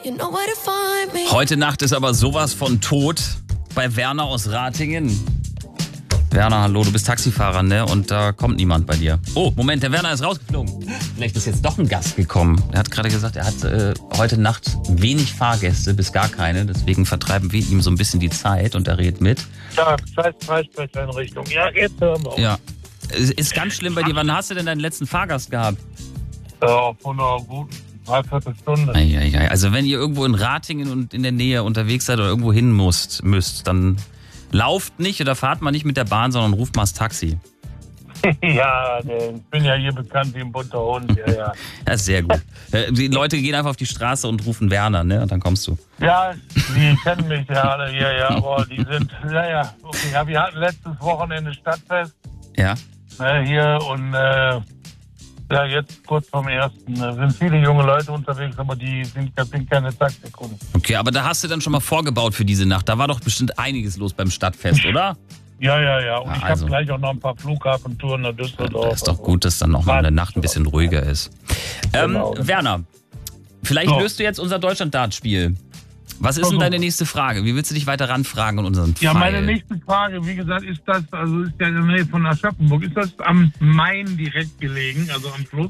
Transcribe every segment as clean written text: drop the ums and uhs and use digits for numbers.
Heute Nacht ist aber sowas von tot bei Werner aus Ratingen. Werner, hallo, du bist Taxifahrer, ne? Und da kommt niemand bei dir. Oh, Moment, der Werner ist rausgeflogen. Vielleicht ist jetzt doch ein Gast gekommen. Er hat gerade gesagt, er hat heute Nacht wenig Fahrgäste, bis gar keine. Deswegen vertreiben wir ihm so ein bisschen die Zeit und er redet mit. Ja, Freisprecheinrichtung. Ja, jetzt hören wir. Ja, ist ganz schlimm bei dir. Wann hast du denn deinen letzten Fahrgast gehabt? Von einer guten Dreiviertelstunde. Eieiei. Also wenn ihr irgendwo in Ratingen und in der Nähe unterwegs seid oder irgendwo hin müsst, dann lauft nicht oder fahrt mal nicht mit der Bahn, sondern ruft mal das Taxi. Ja, ich bin ja hier bekannt wie ein bunter Hund. Ja. Das ist sehr gut. Die Leute gehen einfach auf die Straße und rufen Werner, ne? Und dann kommst du. Ja, die kennen mich ja alle hier, ja, aber die sind, okay. Ja, wir hatten letztes Wochenende Stadtfest. Ja. Hier und jetzt kurz vorm ersten sind viele junge Leute unterwegs, aber das sind keine Taxikunden. Okay, aber da hast du dann schon mal vorgebaut für diese Nacht. Da war doch bestimmt einiges los beim Stadtfest, oder? Ja. Und ich habe gleich auch noch ein paar Flughafentouren nach Düsseldorf. Ist doch gut, dass dann noch mal eine Nacht ein bisschen ruhiger ist. Genau. Werner, vielleicht löst du jetzt unser Deutschland-Dart-Spiel. Was ist denn deine nächste Frage? Wie willst du dich weiter ranfragen in unseren Fall? Ja, meine nächste Frage, wie gesagt, ist ja in der Nähe von Aschaffenburg. Ist das am Main direkt gelegen, also am Fluss?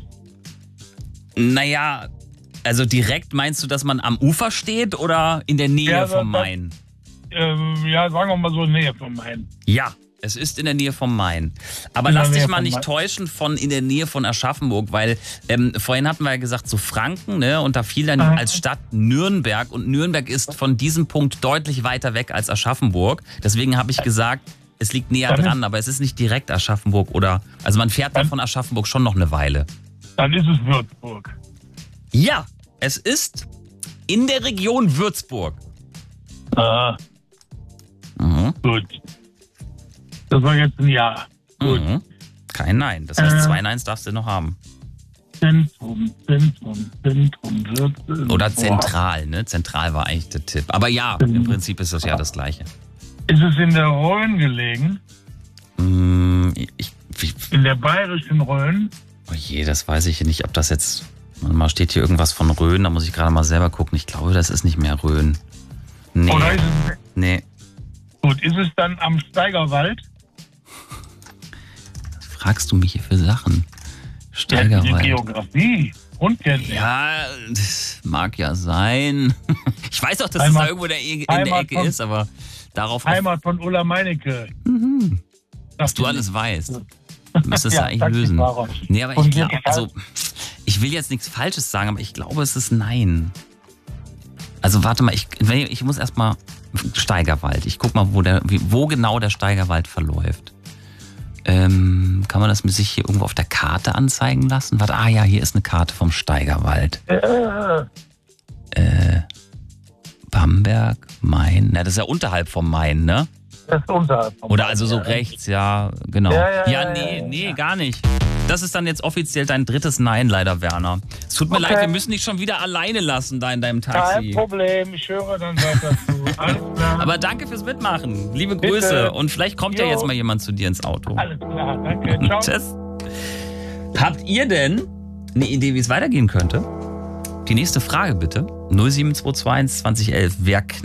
Naja, also direkt meinst du, dass man am Ufer steht oder in der Nähe vom Main? Sagen wir mal so in der Nähe vom Main. Ja, es ist in der Nähe vom Main. Aber lass dich mal nicht täuschen von in der Nähe von Aschaffenburg, weil vorhin hatten wir ja gesagt, so Franken, ne? Und da fiel dann als Stadt Nürnberg. Und Nürnberg ist von diesem Punkt deutlich weiter weg als Aschaffenburg. Deswegen habe ich gesagt, es liegt näher dran, aber es ist nicht direkt Aschaffenburg also man fährt dann von Aschaffenburg schon noch eine Weile. Dann ist es Würzburg. Ja, es ist in der Region Würzburg. Gut. Das war jetzt ein Ja. Gut. Kein Nein. Das heißt, 2 Neins darfst du noch haben. Zentrum, Würzburg. Oder zentral, ne? Zentral war eigentlich der Tipp. Aber ja, im Prinzip ist das ja das Gleiche. Ist es in der Rhön gelegen? In der bayerischen Rhön? Oh je, das weiß ich nicht, ob das jetzt... Mal steht hier irgendwas von Rhön, da muss ich gerade mal selber gucken. Ich glaube, das ist nicht mehr Rhön. Nee. Oder ist es... Nee. Gut, ist es dann am Steigerwald? Was fragst du mich hier für Sachen? Steigerwald. Die Geografie. Grundkenntnis. Ja, das mag ja sein. Ich weiß doch, dass es da irgendwo in der Ecke ist, aber darauf... Heimat von Ulla Meinecke. Was du alles weißt. Du müsstest ja eigentlich lösen. Nee, aber ich glaube, ich will jetzt nichts Falsches sagen, aber ich glaube, es ist Nein. Also warte mal, ich muss erstmal Steigerwald. Ich guck mal, wo genau der Steigerwald verläuft. Kann man das sich hier irgendwo auf der Karte anzeigen lassen? Warte, ja, hier ist eine Karte vom Steigerwald. Bamberg, Main. Na, das ist ja unterhalb vom Main, ne? Das ist unterhalb vom Main. Oder also so rechts, ja, genau. Nee, gar nicht. Das ist dann jetzt offiziell dein drittes Nein, leider, Werner. Es tut mir leid, wir müssen dich schon wieder alleine lassen da in deinem Taxi. Kein Problem, ich höre dann weiter zu. Alles klar. Aber danke fürs Mitmachen. Liebe Grüße. Und vielleicht kommt ja jetzt mal jemand zu dir ins Auto. Alles klar, danke. Ciao. Tschüss. Habt ihr denn eine Idee, wie es weitergehen könnte? Die nächste Frage bitte. 07221 2011. Wer